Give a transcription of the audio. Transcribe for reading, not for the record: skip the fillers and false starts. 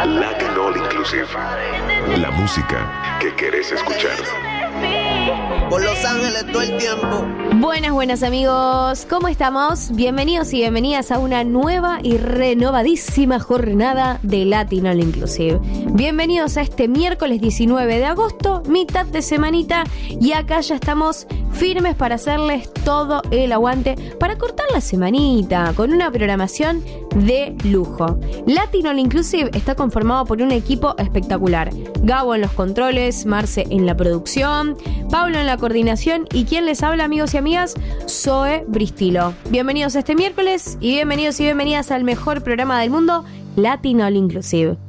Latin All Inclusive. La música que querés escuchar. Por Los Ángeles todo el tiempo. Buenas amigos, ¿cómo estamos? Bienvenidos y bienvenidas a una nueva y renovadísima jornada de Latin All Inclusive. Bienvenidos a este miércoles 19 de agosto, mitad de semanita, y acá ya estamos firmes para hacerles todo el aguante, para cortar la semanita con una programación de lujo. Latin All Inclusive está conformado por un equipo espectacular. Gabo en los controles, Marce en la producción, Pablo en la coordinación y quien les habla, amigos y amigas, Zoe Bristilo. Bienvenidos a este miércoles y bienvenidos y bienvenidas al mejor programa del mundo, Latin All Inclusive.